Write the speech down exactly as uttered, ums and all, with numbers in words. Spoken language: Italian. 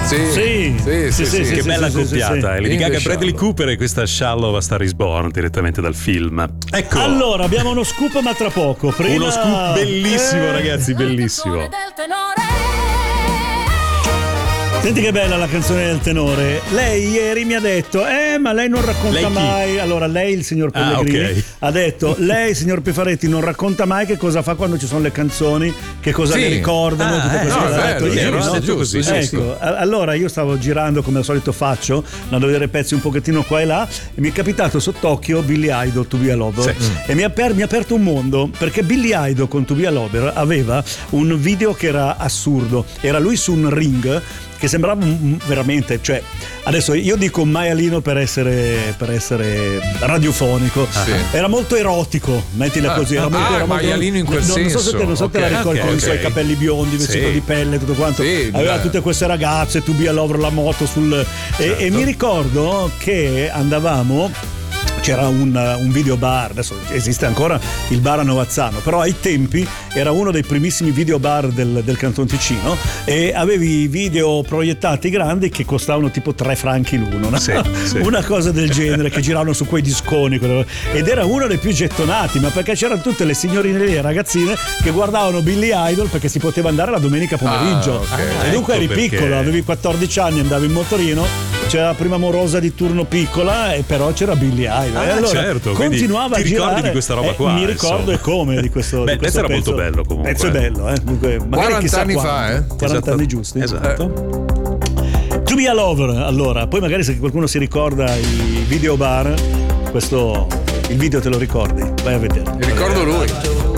Sì, sì, sì, sì, sì, sì. Che sì, bella sì, accoppiata, sì, sì. eh. Lady Gaga e English Bradley Shallow. Cooper e questa Shallow a Star is Born direttamente dal film. Ecco. Allora, abbiamo uno scoop, ma tra poco. Prima... Uno scoop bellissimo, Eh. ragazzi, bellissimo. Senti che bella la canzone del tenore. Lei ieri mi ha detto: Eh, ma lei non racconta Lei chi? mai. Allora, lei, il signor Pellegrini, Ah, ok. ha detto: Lei, signor Pifaretti, non racconta mai che cosa fa quando ci sono le canzoni, che cosa Sì. le ricordano, Ah, tutte eh, queste no, cose. è Ha vero, detto è ieri, vero, no? è giusto, Ecco, giusto. a- allora io stavo girando come al solito faccio, andando a vedere pezzi un pochettino qua e là, e mi è capitato sott'occhio Billy Idol, To Be a Lover, Sì. e mi ha, aper- mi ha aperto un mondo, perché Billy Idol con To Be a Lover aveva un video che era assurdo. Era lui su un ring che sembrava un- veramente, cioè, adesso io dico un maialino per essere, per essere radiofonico, Sì. era molto erotico, mettila Ah, così, era ah, molto, ah, era molto- maialino in quel non, non so se senso. te, non so se te la Ok, ricordi, ok, con i ok. suoi capelli biondi, vestito Sì. di pelle, tutto quanto, Sì, aveva beh. tutte queste ragazze, To Be a Lover, la moto sul e- Certo. e, mi ricordo che andavamo, c'era un, un video bar, adesso esiste ancora il bar a Novazzano, però ai tempi era uno dei primissimi video bar del, del Canton Ticino, e avevi video proiettati grandi che costavano tipo tre franchi l'uno, no? Sì, sì. Una cosa del genere, che giravano su quei disconi, quello- ed era uno dei più gettonati, ma perché c'erano tutte le signorine e le ragazzine che guardavano Billy Idol perché si poteva andare la domenica pomeriggio. Ah, ok. E dunque Ecco eri perché. piccolo, avevi quattordici anni, andavi in motorino, c'era la prima morosa di turno piccola e però c'era Billy Idol. Ah, e allora certo, quindi continuava ti a ricordi girare, di questa roba eh, qua, mi ricordo insomma. e come di questo, Beh, di questo il pezzo era molto pezzo. bello comunque. Il pezzo è bello, eh. Dunque, magari quaranta chissà anni fa, quanto. eh? quaranta Esatto. anni giusti. Esatto. To Be a Lover, allora, poi magari se qualcuno si ricorda i video bar, questo il video te lo ricordi, vai a vedere. Mi ricordo lui.